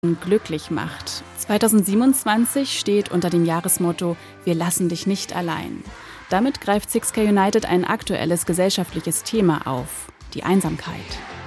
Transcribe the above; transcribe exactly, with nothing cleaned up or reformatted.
glücklich macht. zweitausendsiebenundzwanzig steht unter dem Jahresmotto „Wir lassen dich nicht allein". Damit greift six K United ein aktuelles gesellschaftliches Thema auf: die Einsamkeit.